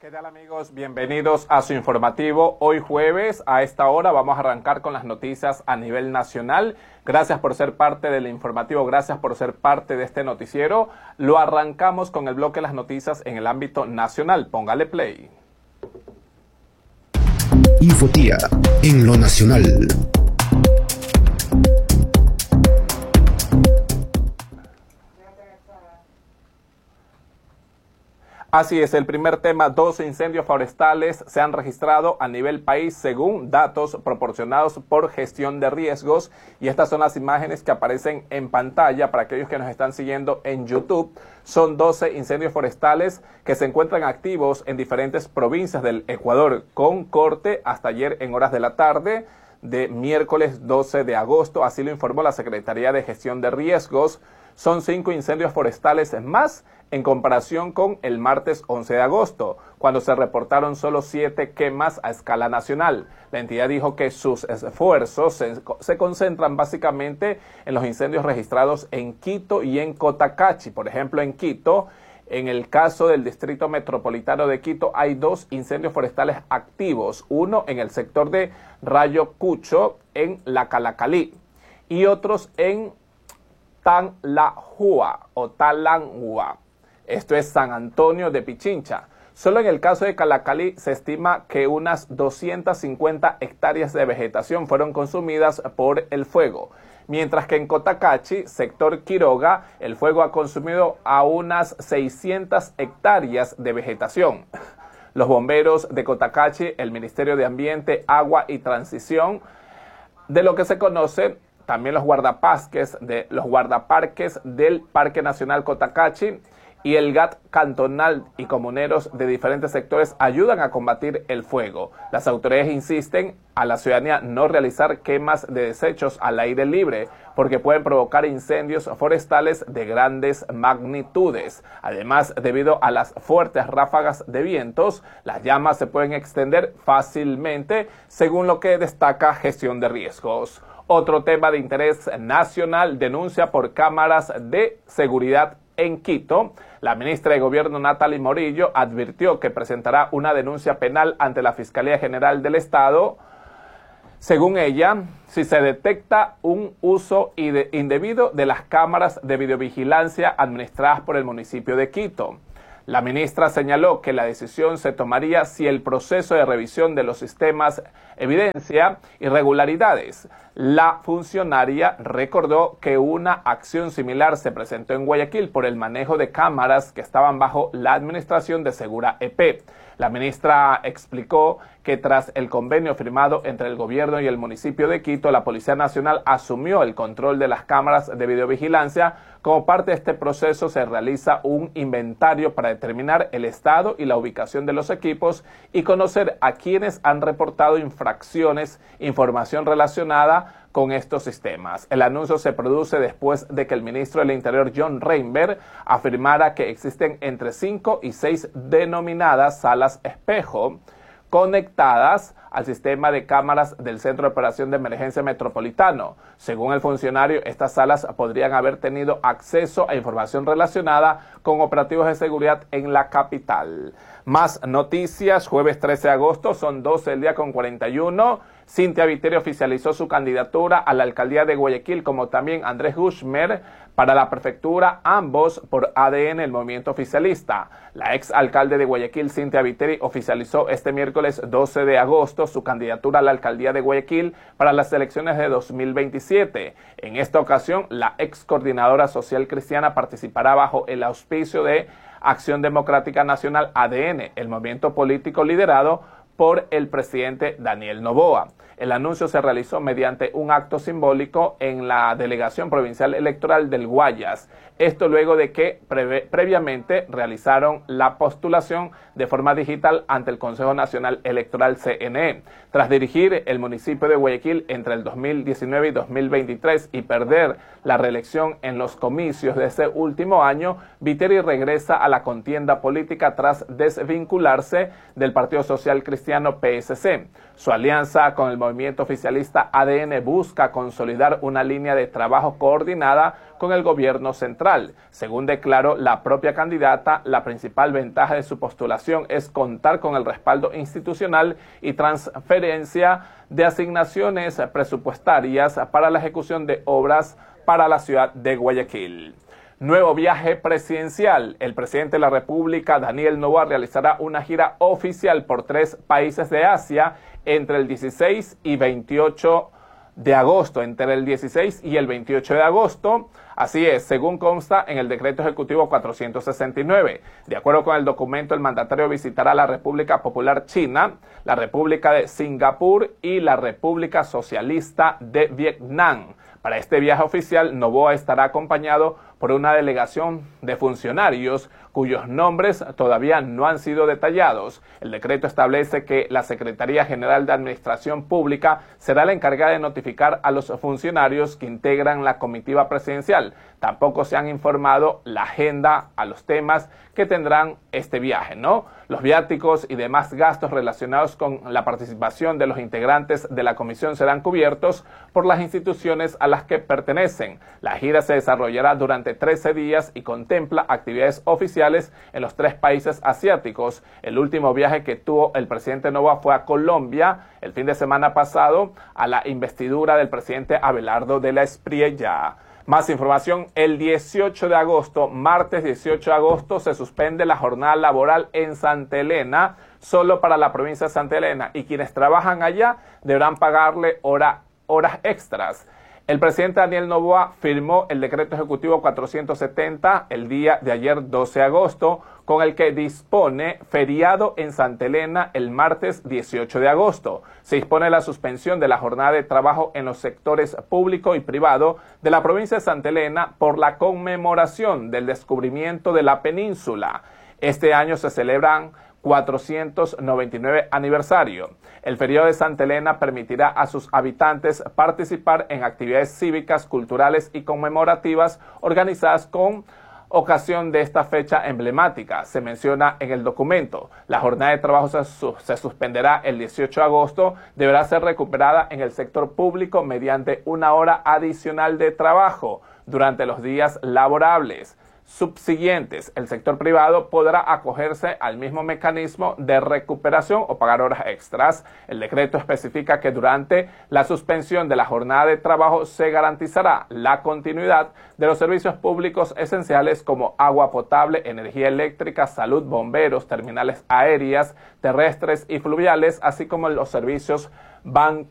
¿Qué tal, amigos? Bienvenidos a su informativo. Hoy jueves a esta hora vamos a arrancar con las noticias a nivel nacional. Gracias por ser parte del informativo, gracias por ser parte de este noticiero. Lo arrancamos con el bloque de las noticias en el ámbito nacional. Póngale play. Infotía en lo nacional. Así es, el primer tema, 12 incendios forestales se han registrado a nivel país según datos proporcionados por Gestión de Riesgos, y estas son las imágenes que aparecen en pantalla para aquellos que nos están siguiendo en YouTube. Son 12 incendios forestales que se encuentran activos en diferentes provincias del Ecuador, con corte hasta ayer en horas de la tarde de miércoles 12 de agosto, así lo informó la Secretaría de Gestión de Riesgos. Son 5 incendios forestales más en comparación con el martes 11 de agosto, cuando se reportaron solo 7 quemas a escala nacional. La entidad dijo que sus esfuerzos se concentran básicamente en los incendios registrados en Quito y en Cotacachi. Por ejemplo, en Quito, en el caso del Distrito Metropolitano de Quito, hay 2 incendios forestales activos, uno en el sector de Rayo Cucho, en la Calacalí, y otros en Tanlahua o Talanhua. Esto es San Antonio de Pichincha. Solo en el caso de Calacalí se estima que unas 250 hectáreas de vegetación fueron consumidas por el fuego, mientras que en Cotacachi, sector Quiroga, el fuego ha consumido a unas 600 hectáreas de vegetación. Los bomberos de Cotacachi, el Ministerio de Ambiente, Agua y Transición, de lo que se conoce, también los guardaparques del Parque Nacional Cotacachi y el GAT cantonal y comuneros de diferentes sectores ayudan a combatir el fuego. Las autoridades insisten a la ciudadanía no realizar quemas de desechos al aire libre porque pueden provocar incendios forestales de grandes magnitudes. Además, debido a las fuertes ráfagas de vientos, las llamas se pueden extender fácilmente, según lo que destaca Gestión de Riesgos. Otro tema de interés nacional, denuncia por cámaras de seguridad en Quito. La ministra de Gobierno, Natalie Morillo, advirtió que presentará una denuncia penal ante la Fiscalía General del Estado, según ella, si se detecta un uso indebido de las cámaras de videovigilancia administradas por el municipio de Quito. La ministra señaló que la decisión se tomaría si el proceso de revisión de los sistemas evidencia irregularidades. La funcionaria recordó que una acción similar se presentó en Guayaquil por el manejo de cámaras que estaban bajo la administración de Segura EP. La ministra explicó que tras el convenio firmado entre el gobierno y el municipio de Quito, la Policía Nacional asumió el control de las cámaras de videovigilancia. Como parte de este proceso se realiza un inventario para determinar el estado y la ubicación de los equipos y conocer a quienes han reportado infracciones, información relacionada con estos sistemas. El anuncio se produce después de que el ministro del Interior, John Reinberg, afirmara que existen entre 5 y 6 denominadas salas espejo conectadas al sistema de cámaras del Centro de Operación de Emergencia Metropolitano. Según el funcionario, estas salas podrían haber tenido acceso a información relacionada con operativos de seguridad en la capital. Más noticias, jueves 13 de agosto, son 12 del día con 41. Cintia Viteri oficializó su candidatura a la alcaldía de Guayaquil, como también Andrés Guzmán para la prefectura, ambos por ADN, el movimiento oficialista. La ex alcalde de Guayaquil, Cintia Viteri, oficializó este miércoles 12 de agosto su candidatura a la alcaldía de Guayaquil para las elecciones de 2027. En esta ocasión, la ex coordinadora social cristiana participará bajo el auspicio de Acción Democrática Nacional, ADN, el movimiento político liderado por el presidente Daniel Noboa. El anuncio se realizó mediante un acto simbólico en la Delegación Provincial Electoral del Guayas. Esto luego de que previamente realizaron la postulación de forma digital ante el Consejo Nacional Electoral CNE. Tras dirigir el municipio de Guayaquil entre el 2019 y 2023 y perder la reelección en los comicios de ese último año, Viteri regresa a la contienda política tras desvincularse del Partido Social Cristiano PSC. Su alianza con el movimiento oficialista ADN busca consolidar una línea de trabajo coordinada con el gobierno central. Según declaró la propia candidata, la principal ventaja de su postulación es contar con el respaldo institucional y transferencia de asignaciones presupuestarias para la ejecución de obras para la ciudad de Guayaquil. Nuevo viaje presidencial. El presidente de la República, Daniel Noboa, realizará una gira oficial por 3 países de Asia entre el 16 y 28 de agosto, entre el 16 y el 28 de agosto. Así es, según consta en el decreto ejecutivo 469. De acuerdo con el documento, el mandatario visitará la República Popular China, la República de Singapur y la República Socialista de Vietnam. Para este viaje oficial, Noboa estará acompañado por una delegación de funcionarios cuyos nombres todavía no han sido detallados. El decreto establece que la Secretaría General de Administración Pública será la encargada de notificar a los funcionarios que integran la comitiva presidencial. Tampoco se han informado la agenda a los temas que tendrán este viaje, ¿no? Los viáticos y demás gastos relacionados con la participación de los integrantes de la comisión serán cubiertos por las instituciones a las que pertenecen. La gira se desarrollará durante 13 días y contempla actividades oficiales en los 3 países asiáticos. El último viaje que tuvo el presidente Noboa fue a Colombia el fin de semana pasado a la investidura del presidente Abelardo de la Espriella. Más información, el 18 de agosto, martes 18 de agosto, se suspende la jornada laboral en Santa Elena, solo para la provincia de Santa Elena, y quienes trabajan allá deberán pagarle horas extras. El presidente Daniel Noboa firmó el decreto ejecutivo 470 el día de ayer 12 de agosto, con el que dispone feriado en Santa Elena el martes 18 de agosto. Se dispone la suspensión de la jornada de trabajo en los sectores público y privado de la provincia de Santa Elena por la conmemoración del descubrimiento de la península. Este año se celebran 499 aniversario. El feriado de Santa Elena permitirá a sus habitantes participar en actividades cívicas, culturales y conmemorativas organizadas con ocasión de esta fecha emblemática. Se menciona en el documento. La jornada de trabajo se suspenderá el 18 de agosto. Deberá ser recuperada en el sector público mediante una hora adicional de trabajo durante los días laborables subsiguientes. El sector privado podrá acogerse al mismo mecanismo de recuperación o pagar horas extras. El decreto especifica que durante la suspensión de la jornada de trabajo se garantizará la continuidad de los servicios públicos esenciales como agua potable, energía eléctrica, salud, bomberos, terminales aéreas, terrestres y fluviales, así como los servicios bancarios